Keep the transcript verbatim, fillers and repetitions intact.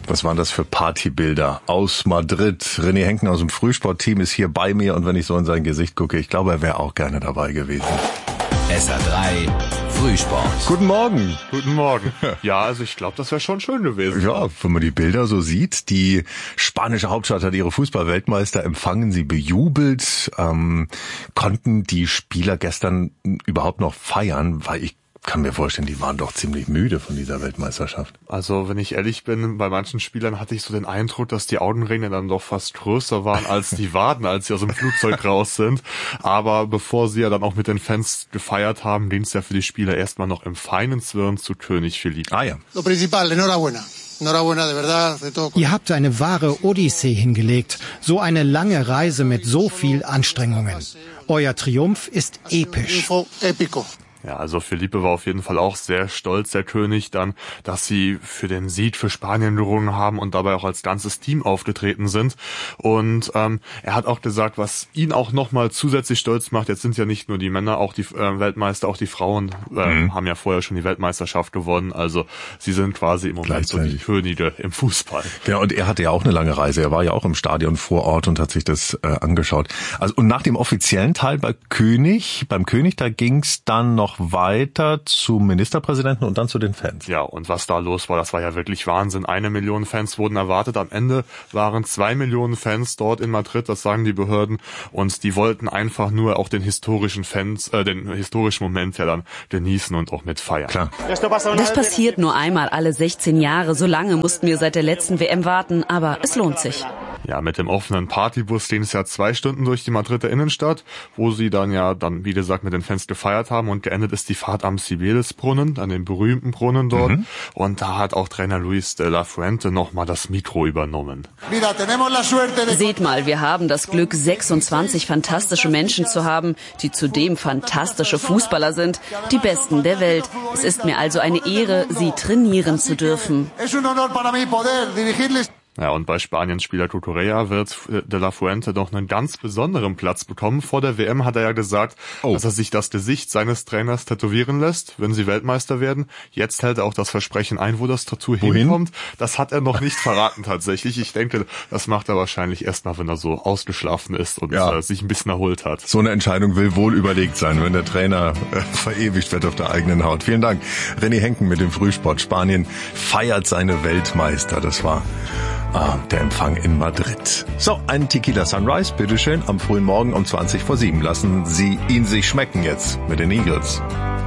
Was waren das für Partybilder aus Madrid? René Henken aus dem Frühsportteam ist hier bei mir und wenn ich so in sein Gesicht gucke, ich glaube, er wäre auch gerne dabei gewesen. S R drei Frühsport. Guten Morgen. Guten Morgen. Ja, also ich glaube, das wäre schon schön gewesen. Ja, wenn man die Bilder so sieht, die spanische Hauptstadt hat ihre Fußball-Weltmeister empfangen, sie bejubelt. Ähm, konnten die Spieler gestern überhaupt noch feiern? Weil ich kann mir vorstellen, die waren doch ziemlich müde von dieser Weltmeisterschaft. Also wenn ich ehrlich bin, bei manchen Spielern hatte ich so den Eindruck, dass die Augenringe dann doch fast größer waren als die Waden, als sie aus dem Flugzeug raus sind. Aber bevor sie ja dann auch mit den Fans gefeiert haben, ging es ja für die Spieler erstmal noch im feinen Zwirn zu König Philippe. Ah ja. Lo principal, enhorabuena. Ihr habt eine wahre Odyssee hingelegt. So eine lange Reise mit so viel Anstrengungen. Euer Triumph ist episch. Ja, also Felipe war auf jeden Fall auch sehr stolz, der König, dann, dass sie für den Sieg für Spanien gerungen haben und dabei auch als ganzes Team aufgetreten sind. Und ähm, er hat auch gesagt, was ihn auch nochmal zusätzlich stolz macht, jetzt sind ja nicht nur die Männer, auch die äh, Weltmeister, auch die Frauen äh, mhm. haben ja vorher schon die Weltmeisterschaft gewonnen. Also sie sind quasi im Moment so die Könige im Fußball. Genau, und er hatte ja auch eine lange Reise. Er war ja auch im Stadion vor Ort und hat sich das äh, angeschaut. Also und nach dem offiziellen Teil bei König, beim König, da ging's dann noch weiter zum Ministerpräsidenten und dann zu den Fans. Ja, und was da los war, das war ja wirklich Wahnsinn. Eine Million Fans wurden erwartet. Am Ende waren zwei Millionen Fans dort in Madrid, das sagen die Behörden. Und die wollten einfach nur auch den historischen Fans, äh, den historischen Moment ja dann genießen und auch mitfeiern. Klar. Das passiert nur einmal alle sechzehn Jahre. So lange mussten wir seit der letzten W M warten, aber es lohnt sich. Ja, mit dem offenen Partybus ging es ja zwei Stunden durch die Madrider Innenstadt, wo sie dann ja dann, wie gesagt, mit den Fans gefeiert haben und geendet ist die Fahrt am Cibeles-Brunnen, an dem berühmten Brunnen dort. Mhm. Und da hat auch Trainer Luis de la Fuente nochmal das Mikro übernommen. Seht mal, wir haben das Glück, sechsundzwanzig fantastische Menschen zu haben, die zudem fantastische Fußballer sind, die Besten der Welt. Es ist mir also eine Ehre, sie trainieren zu dürfen. Ja, und bei Spaniens Spieler Cucurella wird de la Fuente noch einen ganz besonderen Platz bekommen. Vor der W M hat er ja gesagt, oh. dass er sich das Gesicht seines Trainers tätowieren lässt, wenn sie Weltmeister werden. Jetzt hält er auch das Versprechen ein, wo das Tattoo Wohin? hinkommt. Das hat er noch nicht verraten tatsächlich. Ich denke, das macht er wahrscheinlich erst mal, wenn er so ausgeschlafen ist und ja. äh, sich ein bisschen erholt hat. So eine Entscheidung will wohl überlegt sein, wenn der Trainer äh, verewigt wird auf der eigenen Haut. Vielen Dank. René Henken mit dem Frühsport. Spanien feiert seine Weltmeister. Das war Ah, der Empfang in Madrid. So, ein Tequila Sunrise, bitteschön, am frühen Morgen um zwanzig vor sieben. Lassen Sie ihn sich schmecken jetzt mit den Eagles.